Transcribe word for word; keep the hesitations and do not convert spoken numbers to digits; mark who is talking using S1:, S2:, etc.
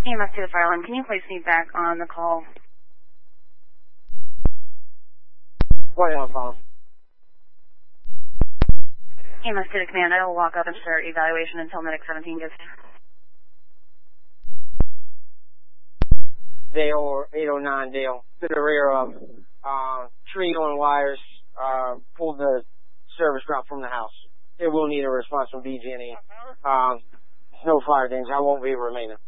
S1: E M S to the fire alarm. Can you place me back on the call?
S2: What on the phone?
S1: E M S to the command. I will walk up and start evaluation until medic seventeen gets here.
S2: Dale, eight oh nine Dale, to the rear of uh, tree on wires, uh, pull the service route from the house. It will need a response from B G and E. Um, no fire danger. I won't be remaining.